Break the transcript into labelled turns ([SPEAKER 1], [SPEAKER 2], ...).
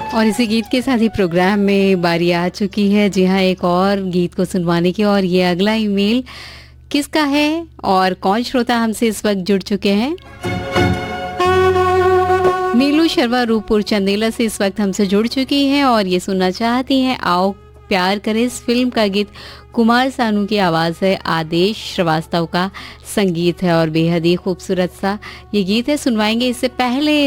[SPEAKER 1] और इसी गीत के साथ ही प्रोग्राम में बारी आ चुकी है। जी हाँ, एक और गीत को सुनवाने की। और ये अगला ईमेल किसका है और कौन श्रोता हमसे इस वक्त जुड़ चुके हैं? नीलू शर्मा रूपपुर चंदेला से इस वक्त हमसे जुड़ चुकी हैं और ये सुनना चाहती हैं आओ प्यार करे। इस फिल्म का गीत कुमार सानू की आवाज़ है, आदेश श्रीवास्तव का संगीत है और बेहद ही खूबसूरत सा ये गीत है। सुनवाएंगे इससे पहले